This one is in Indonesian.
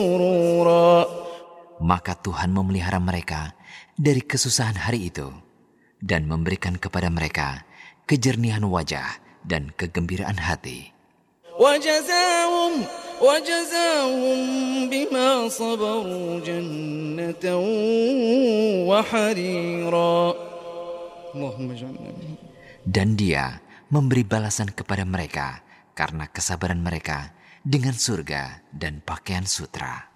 Maka Tuhan memelihara mereka dari kesusahan hari itu dan memberikan kepada mereka kejernihan wajah dan kegembiraan hati. وجزاهم بما صبروا جنة وحريرا اللهم اجعلنا منهم. Dan Dia memberi balasan kepada mereka karena kesabaran mereka dengan surga dan pakaian sutra.